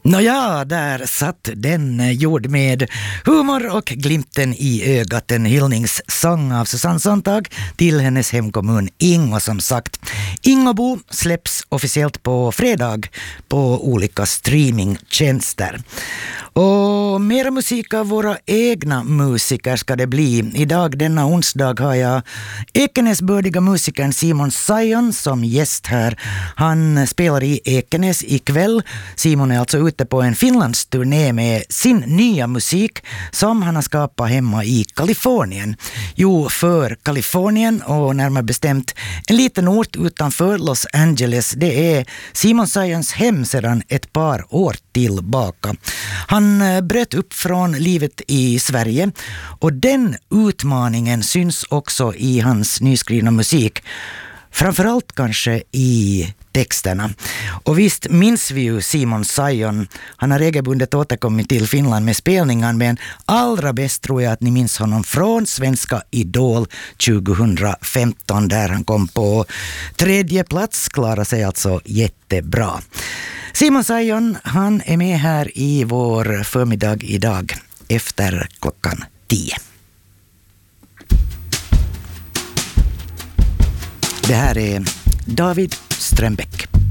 Nåja, där satt den, gjord med humor och glimten i ögat, en hyllningssång av Susanne Sontag till hennes hemkommun Ingo. Som sagt, Ingobo släpps officiellt på fredag på olika streamingtjänster. Och mera musik av våra egna musiker ska det bli. Idag denna onsdag har jag Ekenäsbördiga musikern Simon Sayon som gäst här. Han spelar i Ekenäs ikväll. Simon är alltså ute på en Finlandsturné med sin nya musik som han har skapat hemma i Kalifornien. Jo, för Kalifornien och närmare bestämt en liten ort utanför Los Angeles. Det är Simon Sayons hem sedan ett par år tillbaka. Han bröt upp från livet i Sverige och den utmaningen syns också i hans nyskrivna musik. Framförallt kanske i texterna. Och visst minns vi ju Simon Sayon. Han har regelbundet återkommit till Finland med spelningar, men allra bäst tror jag att ni minns honom från Svenska Idol 2015 där han kom på 3:e plats, klarade sig alltså jättebra. Simon Sayon, han är med här i vår förmiddag idag efter klockan 10. Det här är David Strömbäck.